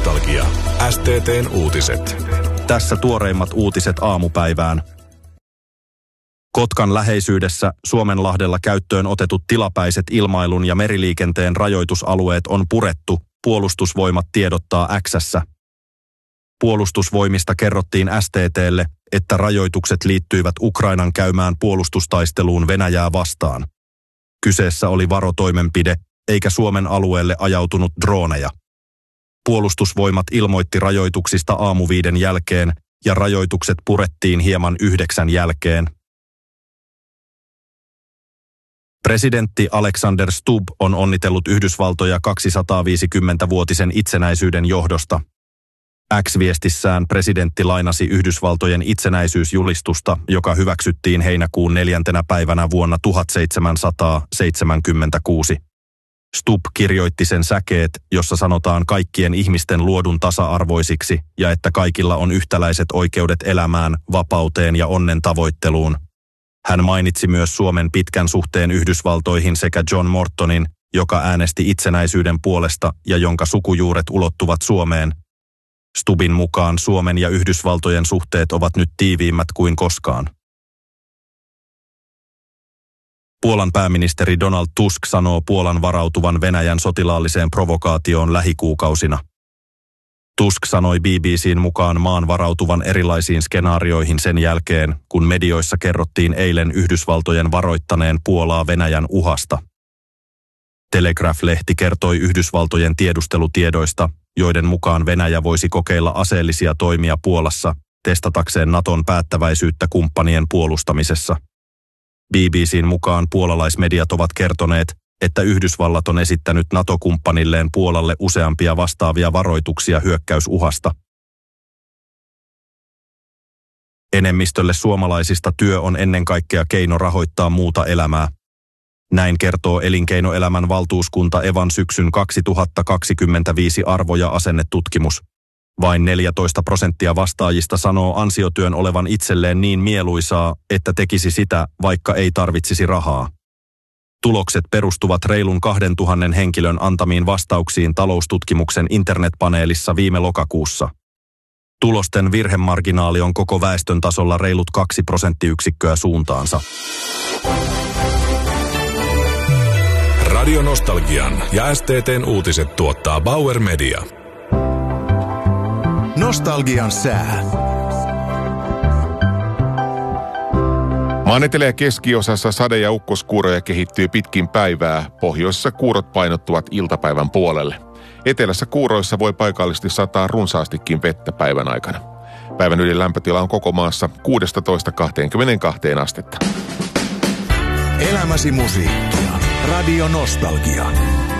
Nostalgia. STT:n uutiset. Tässä tuoreimmat uutiset aamupäivään. Kotkan läheisyydessä Suomenlahdella käyttöön otetut tilapäiset ilmailun ja meriliikenteen rajoitusalueet on purettu, Puolustusvoimat tiedottaa X:ssä. Puolustusvoimista kerrottiin STT:lle, että rajoitukset liittyivät Ukrainan käymään puolustustaisteluun Venäjää vastaan. Kyseessä oli varotoimenpide, eikä Suomen alueelle ajautunut drooneja. Puolustusvoimat ilmoitti rajoituksista 5:00 jälkeen ja rajoitukset purettiin hieman 9:00 jälkeen. Presidentti Alexander Stubb on onnitellut Yhdysvaltoja 250-vuotisen itsenäisyyden johdosta. X-viestissään presidentti lainasi Yhdysvaltojen itsenäisyysjulistusta, joka hyväksyttiin heinäkuun 4. päivänä vuonna 1776. Stubb kirjoitti sen säkeet, jossa sanotaan kaikkien ihmisten luodun tasa-arvoisiksi ja että kaikilla on yhtäläiset oikeudet elämään, vapauteen ja onnen tavoitteluun. Hän mainitsi myös Suomen pitkän suhteen Yhdysvaltoihin sekä John Mortonin, joka äänesti itsenäisyyden puolesta ja jonka sukujuuret ulottuvat Suomeen. Stubbin mukaan Suomen ja Yhdysvaltojen suhteet ovat nyt tiiviimmät kuin koskaan. Puolan pääministeri Donald Tusk sanoo Puolan varautuvan Venäjän sotilaalliseen provokaatioon lähikuukausina. Tusk sanoi BBC:n mukaan maan varautuvan erilaisiin skenaarioihin sen jälkeen, kun medioissa kerrottiin eilen Yhdysvaltojen varoittaneen Puolaa Venäjän uhasta. Telegraph-lehti kertoi Yhdysvaltojen tiedustelutiedoista, joiden mukaan Venäjä voisi kokeilla aseellisia toimia Puolassa, testatakseen Naton päättäväisyyttä kumppanien puolustamisessa. BBC:n mukaan puolalaismediat ovat kertoneet, että Yhdysvallat on esittänyt NATO-kumppanilleen Puolalle useampia vastaavia varoituksia hyökkäysuhasta. Enemmistölle suomalaisista työ on ennen kaikkea keino rahoittaa muuta elämää. Näin kertoo Elinkeinoelämän valtuuskunta Evan syksyn 2025 arvo- ja asennetutkimus. Vain 14% vastaajista sanoo ansiotyön olevan itselleen niin mieluisaa, että tekisi sitä, vaikka ei tarvitsisi rahaa. Tulokset perustuvat reilun 2000 henkilön antamiin vastauksiin taloustutkimuksen internetpaneelissa viime lokakuussa. Tulosten virhemarginaali on koko väestön tasolla reilut 2 prosenttiyksikköä suuntaansa. Radio Nostalgian ja STT:n uutiset tuottaa Bauer Media. Nostalgian sää. Maan etelä- ja keskiosassa sade- ja ukkoskuuroja kehittyy pitkin päivää. Pohjoisessa kuurot painottuvat iltapäivän puolelle. Etelässä kuuroissa voi paikallisesti sataa runsaastikin vettä päivän aikana. Päivän yli lämpötila on koko maassa 16–22 astetta. Elämäsi musiikkia. Radio Nostalgia.